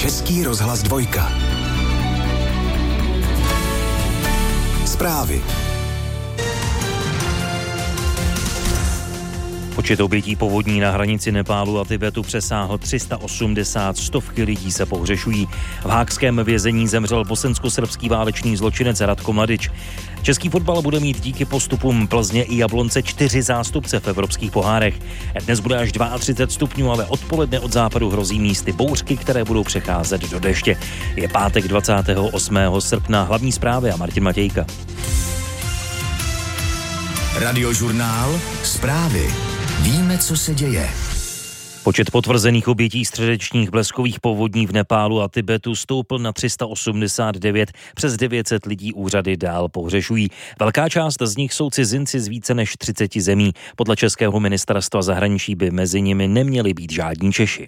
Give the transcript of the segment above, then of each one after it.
Český rozhlas 2. Zprávy. Počet obětí povodní na hranici Nepálu a Tibetu přesáhl 380, stovky lidí se pohřešují. V haagském vězení zemřel bosensko-srbský válečný zločinec Ratko Mladič. Český fotbal bude mít díky postupům Plzně i Jablonce 4 zástupce v evropských pohárech. Dnes bude až 32 stupňů, ale odpoledne od západu hrozí místy bouřky, které budou přecházet do deště. Je pátek 28. srpna, hlavní zprávy a Martin Matějka. Radiožurnál Zprávy. Víme, co se děje. Počet potvrzených obětí středečních bleskových povodní v Nepálu a Tibetu stoupl na 389. Přes 900 lidí úřady dál pohřešují. Velká část z nich jsou cizinci z více než 30 zemí. Podle českého ministerstva zahraničí by mezi nimi neměli být žádní Češi.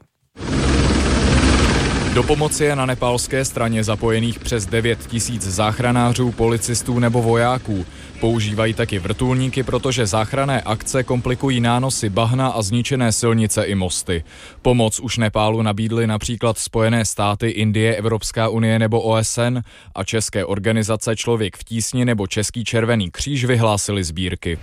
Do pomoci je na nepálské straně zapojených přes 9 000 záchranářů, policistů nebo vojáků. Používají taky vrtulníky, protože záchranné akce komplikují nánosy bahna a zničené silnice i mosty. Pomoc už Nepálu nabídly například Spojené státy, Indie, Evropská unie nebo OSN a české organizace Člověk v tísni nebo Český červený kříž vyhlásily sbírky.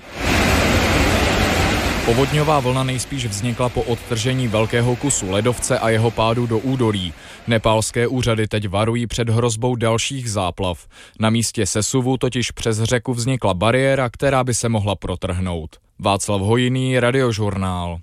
Povodňová vlna nejspíš vznikla po odtržení velkého kusu ledovce a jeho pádu do údolí. Nepálské úřady teď varují před hrozbou dalších záplav. Na místě sesuvu totiž přes řeku vznikla bariéra, která by se mohla protrhnout. Václav Hojný, Radiožurnál.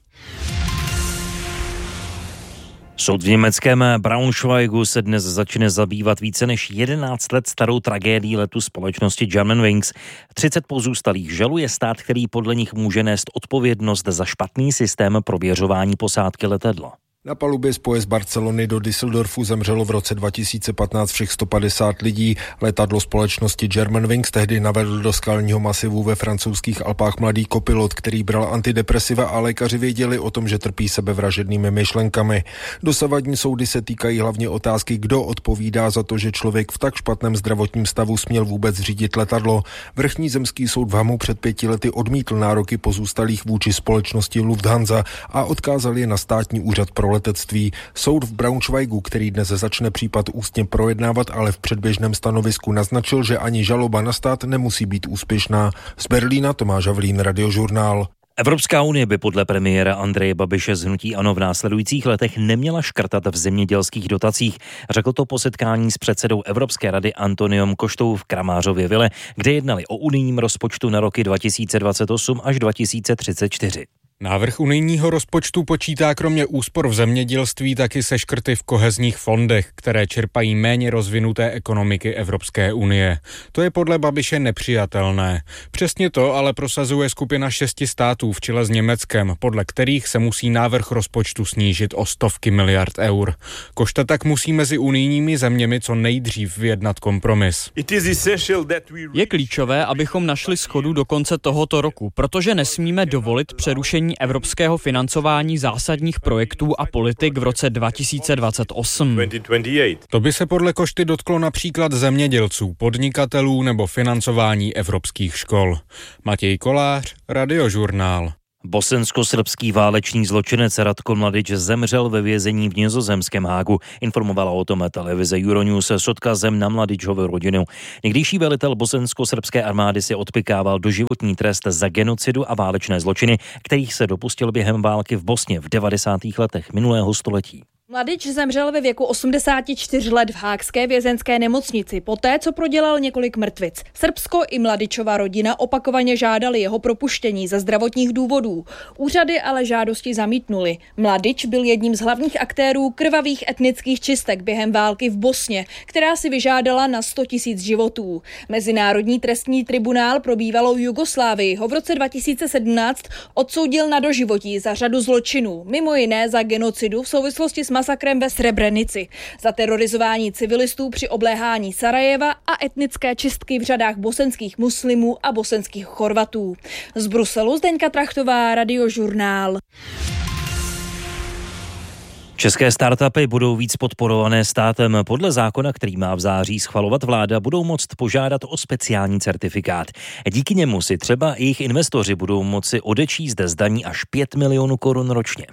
Soud v německém Braunschweigu se dnes začne zabývat více než 11 let starou tragédií letu společnosti Germanwings. 30 pozůstalých žaluje stát, který podle nich může nést odpovědnost za špatný systém prověřování posádky letadla. Na palubě spoje z Barcelony do Düsseldorfu zemřelo v roce 2015 všech 150 lidí. Letadlo společnosti Germanwings tehdy navedl do skalního masivu ve francouzských Alpách mladý kopilot, který bral antidepresiva a lékaři věděli o tom, že trpí sebevražednými myšlenkami. Dosavadní soudy se týkají hlavně otázky, kdo odpovídá za to, že člověk v tak špatném zdravotním stavu směl vůbec řídit letadlo. Vrchní zemský soud v Hamu před 5 lety odmítl nároky pozůstalých vůči společnosti Lufthansa a odkázal je na státní úřad pro letectví. Soud v Braunschweigu, který dnes začne případ ústně projednávat, ale v předběžném stanovisku naznačil, že ani žaloba na stát nemusí být úspěšná. Z Berlína Tomáš Havlín, Radiožurnál. Evropská unie by podle premiéra Andreje Babiše z hnutí ANO v následujících letech neměla škrtat v zemědělských dotacích. Řekl to po setkání s předsedou Evropské rady Antoniom Koštou v Kramářově vile, kde jednali o unijním rozpočtu na roky 2028 až 2034. Návrh unijního rozpočtu počítá kromě úspor v zemědělství taky se škrty v kohezních fondech, které čerpají méně rozvinuté ekonomiky Evropské unie. To je podle Babiše nepřijatelné. Přesně to ale prosazuje skupina 6 států v čele s Německem, podle kterých se musí návrh rozpočtu snížit o stovky miliard eur. Košta tak musí mezi unijními zeměmi co nejdřív vyjednat kompromis. Je klíčové, abychom našli shodu do konce tohoto roku, protože nesmíme dovolit přerušení evropského financování zásadních projektů a politik v roce 2028. To by se podle Košty dotklo například zemědělců, podnikatelů nebo financování evropských škol. Matěj Kolář, Radiožurnál. Bosensko-srbský válečný zločinec Ratko Mladič zemřel ve vězení v nizozemském Hágu. Informovala o tom televize Euronews s odkazem na Mladičovu rodinu. Někdejší velitel bosensko-srbské armády si odpykával doživotní trest za genocidu a válečné zločiny, kterých se dopustil během války v Bosně v 90. letech minulého století. Mladič zemřel ve věku 84 let v haagské vězenské nemocnici, poté co prodělal několik mrtvic. Srbsko i Mladičova rodina opakovaně žádali jeho propuštění ze zdravotních důvodů. Úřady ale žádosti zamítnuly. Mladič byl jedním z hlavních aktérů krvavých etnických čistek během války v Bosně, která si vyžádala na 100 000 životů. Mezinárodní trestní tribunál pro bývalou Jugoslávii ho v roce 2017 odsoudil na doživotí za řadu zločinů, mimo jiné za genocidu v souvislosti s masakrem ve Srebrenici, za terorizování civilistů při obléhání Sarajeva a etnické čistky v řadách bosenských muslimů a bosenských Chorvatů. Z Bruselu Zdeňka Trachtová, Radiožurnál. České startupy budou víc podporované státem. Podle zákona, který má v září schvalovat vláda, budou moct požádat o speciální certifikát. Díky němu si třeba jejich investoři budou moci odečíst z daní až 5 milionů korun ročně.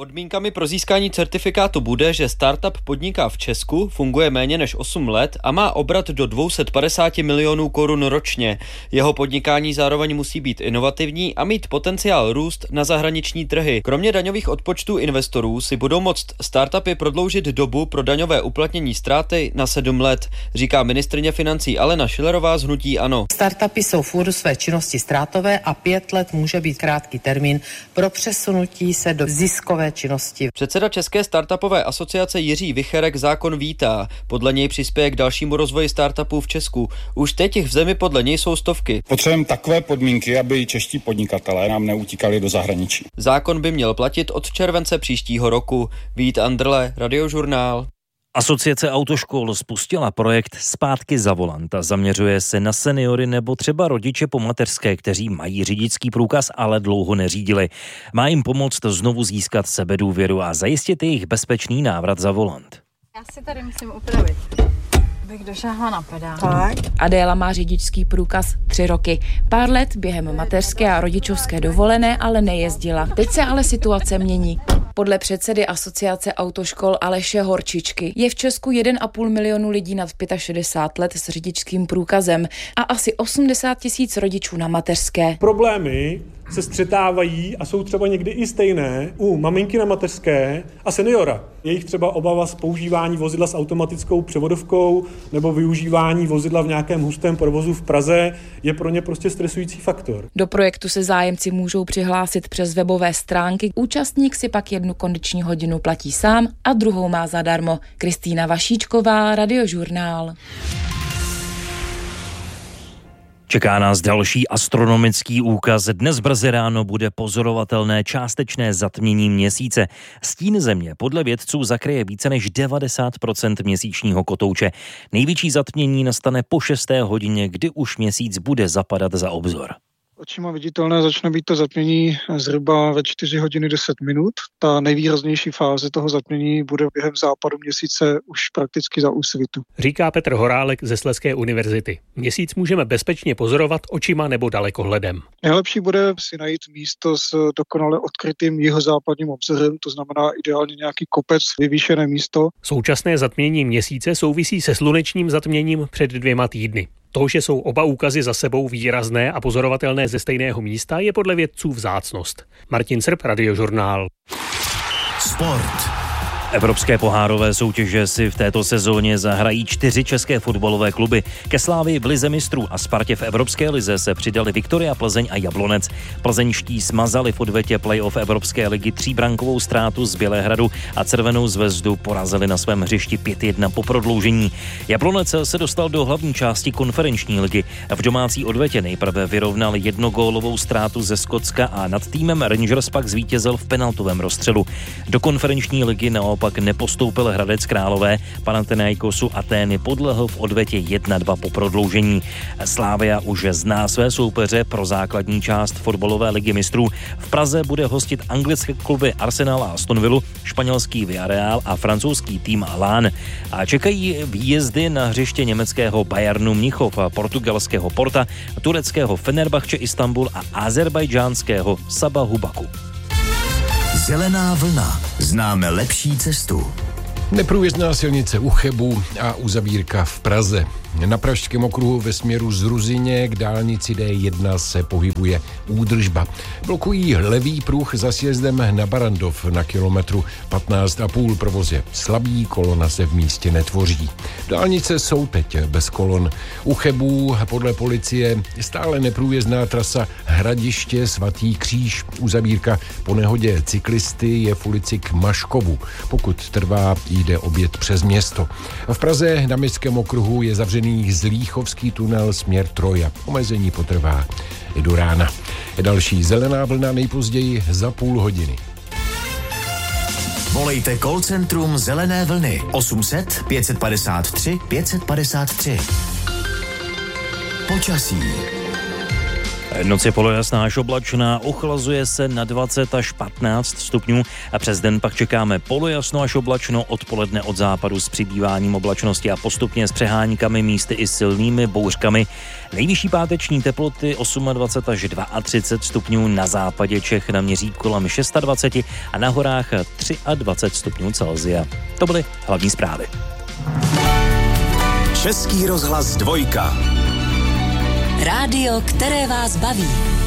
Podmínkami pro získání certifikátu bude, že startup podniká v Česku, funguje méně než 8 let a má obrat do 250 milionů korun ročně. Jeho podnikání zároveň musí být inovativní a mít potenciál růst na zahraniční trhy. Kromě daňových odpočtů investorů si budou moct startupy prodloužit dobu pro daňové uplatnění ztráty na 7 let, říká ministryně financí Alena Schillerová z hnutí ANO. Startupy jsou v úvodu své činnosti ztrátové a 5 let může být krátký termín pro přesunutí se do ziskové činnosti. Předseda České startupové asociace Jiří Vicherek zákon vítá. Podle něj přispěje k dalšímu rozvoji startupů v Česku. Už teď jich v zemi podle něj jsou stovky. Potřebujeme takové podmínky, aby čeští podnikatelé nám neutíkali do zahraničí. Zákon by měl platit od července příštího roku. Vít Andrle, Radiožurnál. Asociace autoškol spustila projekt Zpátky za volant a zaměřuje se na seniory nebo třeba rodiče po mateřské, kteří mají řidičský průkaz, ale dlouho neřídili. Má jim pomoct znovu získat sebedůvěru a zajistit jejich bezpečný návrat za volant. Já si tady musím upravit, abych došáhla na pedál. Tak. Adéla má řidičský průkaz 3 roky. Pár let během mateřské a rodičovské dovolené ale nejezdila. Teď se ale situace mění. Podle předsedy Asociace autoškol Aleše Horčičky je v Česku 1,5 milionu lidí nad 65 let s řidičským průkazem a asi 80 000 rodičů na mateřské. Problémy se střetávají a jsou třeba někdy i stejné u maminky na mateřské a seniora. Jejich třeba obava z používání vozidla s automatickou převodovkou nebo využívání vozidla v nějakém hustém provozu v Praze je pro ně prostě stresující faktor. Do projektu se zájemci můžou přihlásit přes webové stránky. Účastník si pak 1 kondiční hodinu platí sám a druhou má zadarmo. Kristýna Vašíčková, Radiožurnál. Čeká nás další astronomický úkaz. Dnes brzy ráno bude pozorovatelné částečné zatmění měsíce. Stín Země podle vědců zakryje více než 90% měsíčního kotouče. Největší zatmění nastane po 6. hodině, kdy už měsíc bude zapadat za obzor. Očima viditelné začne být to zatmění zhruba ve 4 hodiny 10 minut. Ta nejvýraznější fáze toho zatmění bude během západu měsíce už prakticky za úsvitu. Říká Petr Horálek ze Slezské univerzity. Měsíc můžeme bezpečně pozorovat očima nebo dalekohledem. Nejlepší bude si najít místo s dokonale odkrytým jihozápadním obzorem, to znamená ideálně nějaký kopec, vyvýšené místo. Současné zatmění měsíce souvisí se slunečním zatměním před 2 týdny. To, že jsou oba úkazy za sebou výrazné a pozorovatelné ze stejného místa, je podle vědců vzácnost. Martin Srb, Radiožurnál. Sport. Evropské pohárové soutěže si v této sezóně zahrají 4 české fotbalové kluby. Ke Slávii v lize mistrů a Spartě v Evropské lize se přidali Viktoria Plzeň a Jablonec. Plzeňští smazali v odvetě playoff Evropské ligy 3brankovou ztrátu z Bělehradu a Červenou Zvezdu porazili na svém hřišti 5-1 po prodloužení. Jablonec se dostal do hlavní části konferenční ligy. V domácí odvetě nejprve vyrovnal 1gólovou ztrátu ze Skotska a nad týmem Rangers pak zvítězil v penaltovém rozstřelu. Do konferenční ligy naopak nepostoupil Hradec Králové, Panathinaikosu Atény podlehl v odvetě 1-2 po prodloužení. Slavia už zná své soupeře pro základní část fotbalové ligy mistrů. V Praze bude hostit anglické kluby Arsenal a Aston Villa, španělský Villarreal a francouzský tým Lens. A čekají výjezdy na hřiště německého Bayernu Mnichov, portugalského Porta, tureckého Fenerbahče Istanbul a azerbajdžánského Sabahu Baku. Zelená vlna. Známe lepší cestu. Neprůjezdná silnice u Chebu a uzavírka v Praze. Na Pražském okruhu ve směru z Ruzyně k dálnici D1 se pohybuje údržba. Blokují levý pruh za sjezdem na Barandov na kilometru 15,5. Provoz je slabý, kolona se v místě netvoří. Dálnice jsou teď bez kolon. U Chebu podle policie stále neprůjezdná trasa Hradiště Svatý Kříž. Uzavírka po nehodě cyklisty je v ulici k Maškovu. Pokud trvá, jde oběd přes město. V Praze na Městském okruhu je zavřený Zlíchovský tunel směr Troja. Omezení potrvá i do rána. Další zelená vlna nejpozději za půl hodiny. Volejte call centrum Zelené vlny 800 553 553. Počasí. Noc je polojasná až oblačná, ochlazuje se na 20 až 15 stupňů a přes den pak čekáme polojasno až oblačno, odpoledne od západu s přibýváním oblačnosti a postupně s přeháňkami, místy i silnými bouřkami. Nejvyšší páteční teploty 28 až 32 stupňů, na západě Čech naměří kolem 26 a na horách 23 stupňů Celsia. To byly hlavní zprávy. Český rozhlas 2. Rádio, které vás baví.